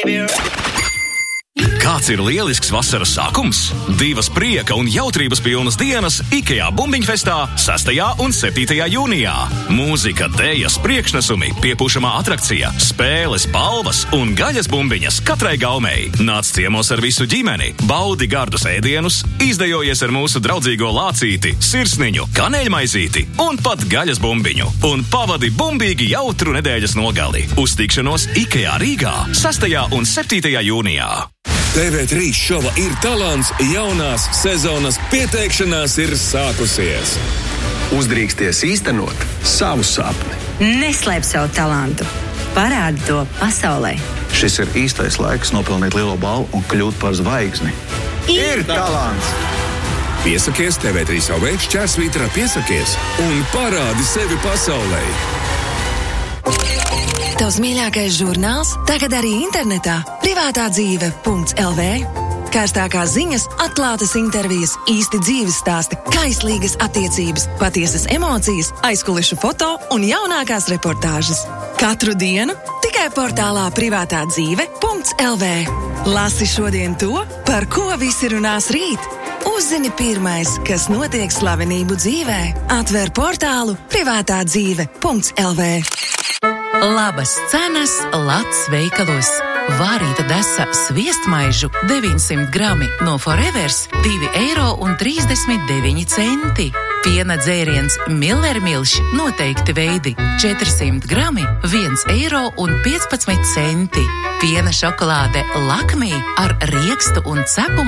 Kāds ir lielisks vasaras sākums? 2 prieka un jautrības pilnas dienas IKEA Bumbiņfestā 6. un 7. jūnijā. Mūzika, dējas, priekšnesumi, piepūšamā atrakcija, spēles, balvas un gaļas bumbiņas katrai gaumei. Nāc ciemos ar visu ģimeni, baudi gardus ēdienus, izdejojies ar mūsu draudzīgo lācīti, sirsniņu, kaneļmaizīti un pat gaļas bumbiņu. Un pavadi bumbīgi jautru nedēļas nogali. Uz tikšanos IKEA Rīgā 6. un 7. jūnijā. TV3 šova Ir talants jaunās sezonas pieteikšanās ir sākusies. Uzdrīksties īstenot savu sapni. Neslēp savu talantu. Parādi to pasaulē. Šis ir īstais laiks nopelnīt lielo balvu un kļūt par zvaigzni. Ir talants! Piesakies TV3 savē šķērsvītrā piesakies un parādi sevi pasaulē. Tavs mīļākais žurnāls tagad arī internetā privātādzīve.lv. Karstākās ziņas, atklātas intervijas, īsti dzīves stāsti, kaislīgas attiecības, patiesas emocijas, aizkulišu foto un jaunākās reportāžas. Katru dienu tikai portālā privātādzīve.lv. Lasi šodien to, par ko visi runās rīt. Uzzini pirmais, kas notiek slavenību dzīvē. Atver portālu privātādzīve.lv. Labas cenas Lats veikalos. Vārīta desa sviestmaižu 900 grami no Forevers 2,39 €. Piena dzēriens Millermilš noteikti veidi 400 grami 1,15 €. Piena šokolāde Lakmī ar riekstu un cepumu